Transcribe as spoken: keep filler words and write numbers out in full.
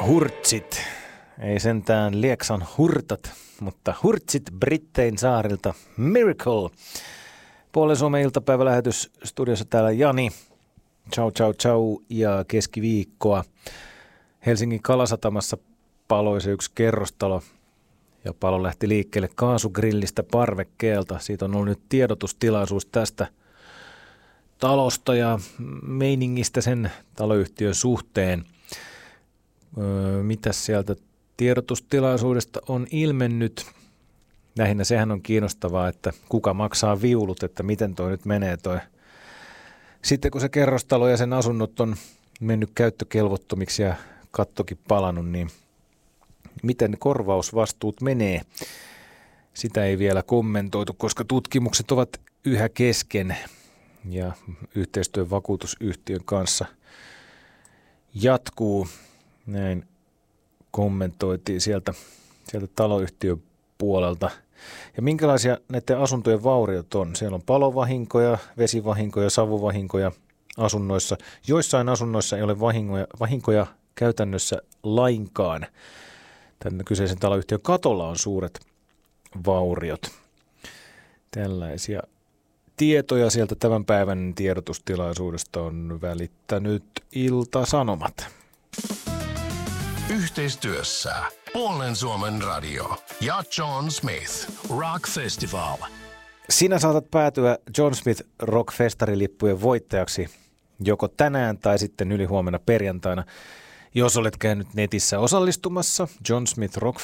Hurtsit. Ei sentään Lieksan hurtat, mutta hurtsit Brittein saarilta. Miracle. Puolen Suomen iltapäivälähetys studiossa täällä Jani. Ciao, ciao, ciao ja keskiviikkoa. Helsingin Kalasatamassa paloi se yksi kerrostalo ja palo lähti liikkeelle kaasugrillistä parvekkeelta. Siitä on ollut nyt tiedotustilaisuus tästä talosta ja meiningistä sen taloyhtiön suhteen. Öö, mitäs sieltä tiedotustilaisuudesta on ilmennyt? Lähinnä sehän on kiinnostavaa, että kuka maksaa viulut, että miten toi nyt menee toi. Sitten kun se kerrostalo ja sen asunnot on mennyt käyttökelvottomiksi ja kattokin palannut, niin miten ne korvausvastuut menee? Sitä ei vielä kommentoitu, koska tutkimukset ovat yhä kesken ja yhteistyön vakuutusyhtiön kanssa jatkuu. Näin kommentoitiin sieltä, sieltä taloyhtiön puolelta. Ja minkälaisia näiden asuntojen vauriot on? Siellä on palovahinkoja, vesivahinkoja, savuvahinkoja asunnoissa. Joissain asunnoissa ei ole vahinkoja, vahinkoja käytännössä lainkaan. Tämän kyseisen taloyhtiön katolla on suuret vauriot. Tällaisia tietoja sieltä tämän päivän tiedotustilaisuudesta on välittänyt Ilta-Sanomat. Yhteistyössä Puolen Suomen radio ja John Smith Rock Festival. Sinä saatat päätyä John Smith Rock-festarilippujen voittajaksi joko tänään tai sitten ylihuomenna perjantaina, jos olet käynyt netissä osallistumassa John Smith Rock